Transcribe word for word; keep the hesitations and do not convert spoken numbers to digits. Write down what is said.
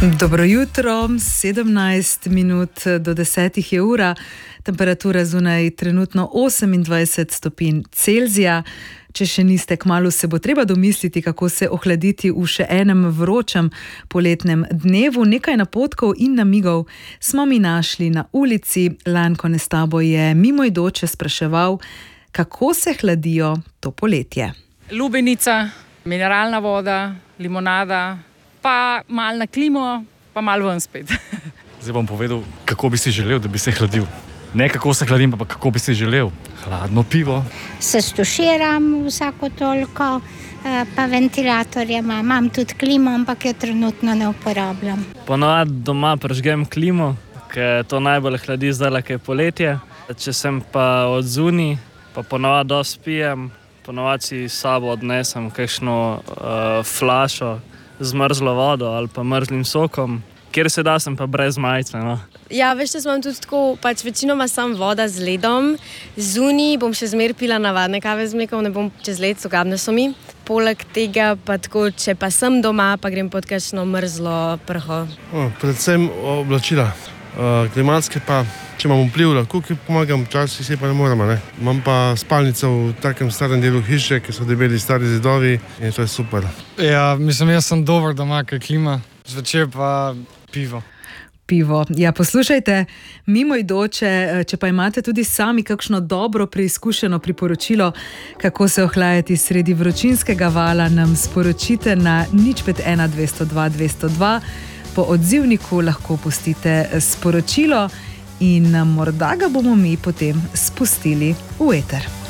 Dobro jutro, sedemnajst minut do desetih je ura, temperatura zunaj trenutno osemindvajset stopinj Celzija. Če še niste, kmalu se bo treba domisliti, kako se ohladiti v še enem vročem poletnem dnevu. Nekaj napotkov in namigov smo mi našli na ulici. Lanko Nestabo je mimoidoče spraševal, kako se hladijo to poletje. Lubenica, mineralna voda, limonada, pa malo na klimo, pa malo ven spet. Zdaj bom povedal, kako bi si želel, da bi se hladil. Ne kako se hladim, pa kako bi si želel. Hladno pivo. Se stuširam vsako toliko, pa ventilatorje imam. Imam tudi klimo, ampak jo trenutno ne uporabljam. Ponovadi doma prižgem klimo, ker to najbolj hladi zdaj, ker je poletje. Če sem pa od zunaj, pa ponovadi dosti pijem, ponovadi si s sabo odnesem kakšno uh, flašo z mrzlo vodo ali pa mrzlim sokom, kjer se da, sem pa brez majice. No. Ja, veš, da sem tudi tako, pač večinoma sam voda z ledom. Zunaj bom še zmer pila navadne kave z mlekom, ne bom čez led, sogabne so mi. Poleg tega pa tako, če pa sem doma, pa grem pod kakšno mrzlo prho. O, predvsem oblačila. Uh, klimatske pa, če imam vpliv, lahko ki pomagam, včasih se pa ne moramo. Ne? Imam pa spalnico v takem starem delu hiše, ki so debeli stari zidovi in to je super. Ja, mislim, jaz sem dober doma, ker klima, zvečer pa pivo. Pivo. Ja, poslušajte, mimoidoče, če pa imate tudi sami kakšno dobro preizkušeno priporočilo, kako se ohlajati sredi vročinskega vala, nam sporočite na nič pet ena dvesto dva dvesto dva. Po odzivniku lahko pustite sporočilo in morda ga bomo mi potem spustili v eter.